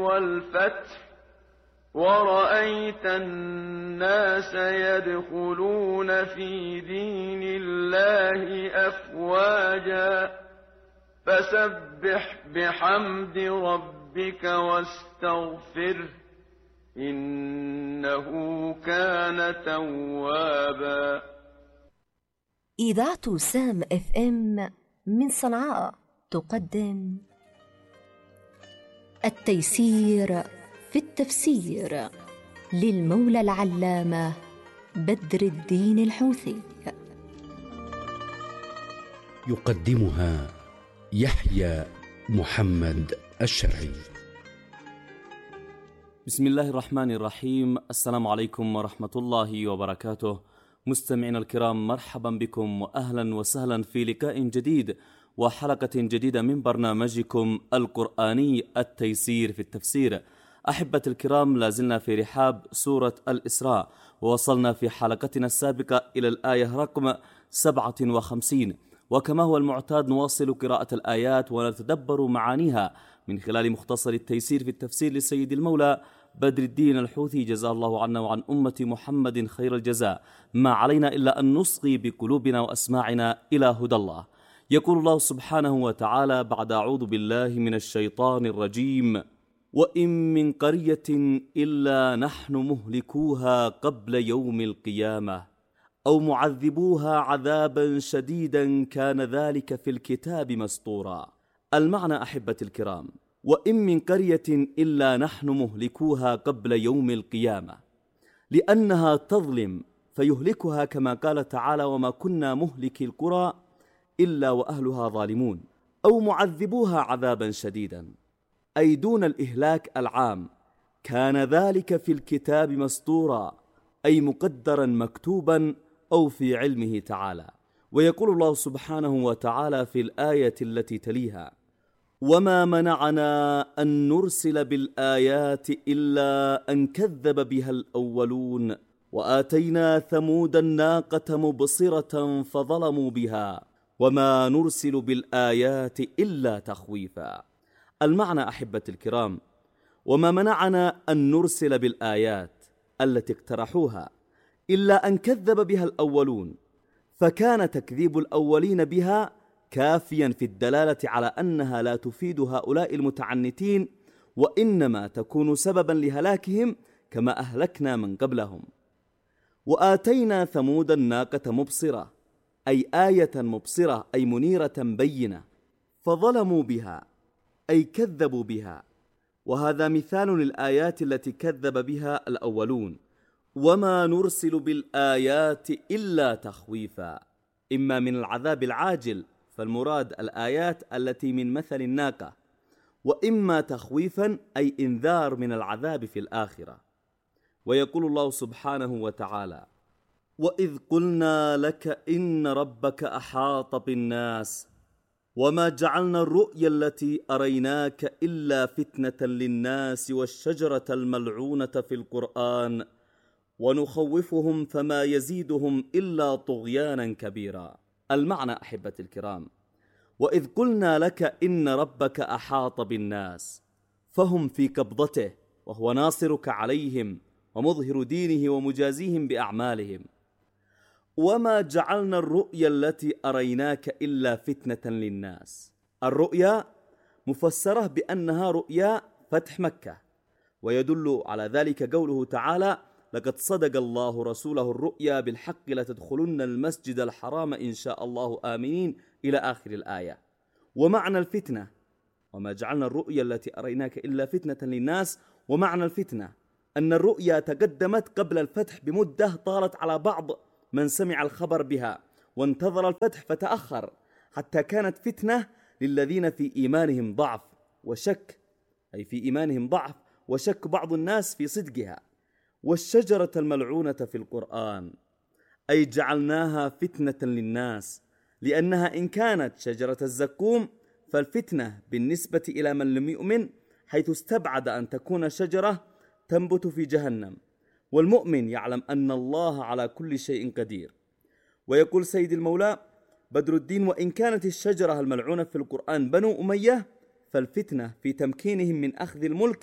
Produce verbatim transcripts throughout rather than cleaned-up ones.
والفتح ورأيت الناس يدخلون في دين الله أفواجا فسبح بحمد ربك واستغفره إنه كان توابا. إذاعة سام اف ام من صنعاء تقدم التيسير في التفسير للمولى العلامة بدر الدين الحوثي. يقدمها يحيى محمد الشرعي. بسم الله الرحمن الرحيم. السلام عليكم ورحمة الله وبركاته. مستمعينا الكرام، مرحبا بكم وأهلا وسهلا في لقاء جديد وحلقة جديدة من برنامجكم القرآني التيسير في التفسير. أحبة الكرام، لازلنا في رحاب سورة الإسراء، ووصلنا في حلقتنا السابقة إلى الآية رقم سبعة وخمسين، وكما هو المعتاد نواصل قراءة الآيات ونتدبر معانيها من خلال مختصر التيسير في التفسير لسيد المولى بدر الدين الحوثي، جزاه الله عنا وعن أمة محمد خير الجزاء. ما علينا إلا أن نصغي بقلوبنا وأسماعنا إلى هدى الله. يقول الله سبحانه وتعالى بعد أعوذ بالله من الشيطان الرجيم: وإن من قرية إلا نحن مهلكوها قبل يوم القيامة أو معذبوها عذابا شديدا كان ذلك في الكتاب مسطورا. المعنى أحبة الكرام: وإن من قرية إلا نحن مهلكوها قبل يوم القيامة، لأنها تظلم فيهلكها، كما قال تعالى: وما كنا مهلك القرى إلا وأهلها ظالمون. أو معذبوها عذابا شديدا، أي دون الإهلاك العام، كان ذلك في الكتاب مسطورا، أي مقدرا مكتوبا أو في علمه تعالى. ويقول الله سبحانه وتعالى في الآية التي تليها: وما منعنا أن نرسل بالآيات إلا أن كذب بها الأولون وآتينا ثمود الناقة مبصرة فظلموا بها وما نرسل بالآيات إلا تخويفا. المعنى أحبة الكرام: وما منعنا أن نرسل بالآيات التي اقترحوها إلا أن كذب بها الأولون، فكان تكذيب الأولين بها كافيا في الدلالة على أنها لا تفيد هؤلاء المتعنتين، وإنما تكون سببا لهلاكهم كما أهلكنا من قبلهم. وآتينا ثمود الناقة مبصرة، أي آية مبصرة، أي منيرة بينة، فظلموا بها، أي كذبوا بها، وهذا مثال للآيات التي كذب بها الأولون. وما نرسل بالآيات إلا تخويفا، إما من العذاب العاجل، فالمراد الآيات التي من مثل الناقة، وإما تخويفا أي إنذار من العذاب في الآخرة. ويقول الله سبحانه وتعالى: وإذ قلنا لك إن ربك أحاط بالناس وما جعلنا الرؤيا التي أريناك إلا فتنة للناس والشجرة الملعونة في القرآن ونخوفهم فما يزيدهم إلا طغيانا كبيرا. المعنى أحبة الكرام: وإذ قلنا لك إن ربك أحاط بالناس، فهم في قبضته، وهو ناصرك عليهم ومظهر دينه ومجازيهم بأعمالهم. وما جعلنا الرؤيا التي أريناك إلا فتنة للناس. الرؤيا مفسرة بأنها رؤيا فتح مكة، ويدل على ذلك قوله تعالى: لقد صدق الله رسوله الرؤيا بالحق لتدخلن المسجد الحرام إن شاء الله آمنين، إلى آخر الآية. ومعنى الفتنة: وما جعلنا الرؤيا التي أريناك إلا فتنة للناس، ومعنى الفتنة أن الرؤيا تقدمت قبل الفتح بمدة طالت على بعض من سمع الخبر بها وانتظر الفتح فتأخر، حتى كانت فتنة للذين في إيمانهم ضعف وشك، أي في إيمانهم ضعف وشك بعض الناس في صدقها. والشجرة الملعونة في القرآن، أي جعلناها فتنة للناس، لأنها إن كانت شجرة الزقوم فالفتنة بالنسبة إلى من لم يؤمن، حيث استبعد أن تكون شجرة تنبت في جهنم، والمؤمن يعلم أن الله على كل شيء قدير. ويقول سيد المولى بدر الدين: وإن كانت الشجرة الملعونة في القرآن بنو أمية، فالفتنة في تمكينهم من أخذ الملك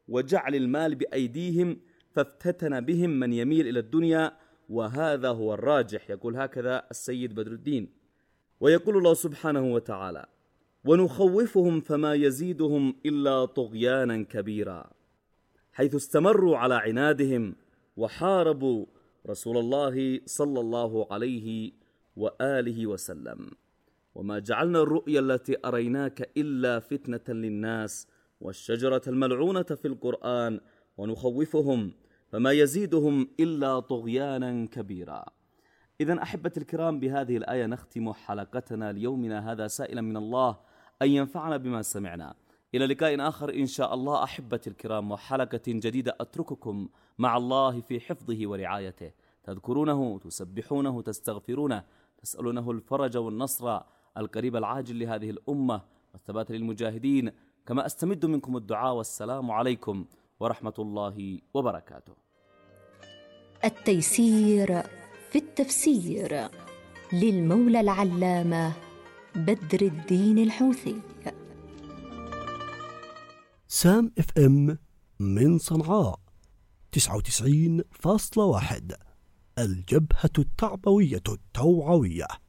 وجعل المال بأيديهم فافتتن بهم من يميل إلى الدنيا، وهذا هو الراجح. يقول هكذا السيد بدر الدين. ويقول الله سبحانه وتعالى: ونخوفهم فما يزيدهم إلا طغيانا كبيرا، حيث استمروا على عنادهم وحاربوا رسول الله صلى الله عليه وآله وسلم. وما جعلنا الرؤيا التي أريناك إلا فتنة للناس والشجرة الملعونة في القرآن ونخوفهم فما يزيدهم إلا طغيانا كبيرا. إذن أحبة الكرام، بهذه الآية نختم حلقتنا ليومنا هذا، سائلا من الله أن ينفعنا بما سمعنا. إلى لقاء آخر إن شاء الله أحبة الكرام، وحلقة جديدة أترككم مع الله في حفظه ورعايته، تذكرونه، تسبحونه، تستغفرونه، تسألونه الفرج والنصر القريب العاجل لهذه الأمة والثبات للمجاهدين، كما أستمد منكم الدعاء. والسلام عليكم ورحمة الله وبركاته. التيسير في التفسير للمولى العلامة بدر الدين الحوثي. سام اف ام من صنعاء تسعة وتسعين فاصلة واحد، الجبهة التعبوية التوعوية.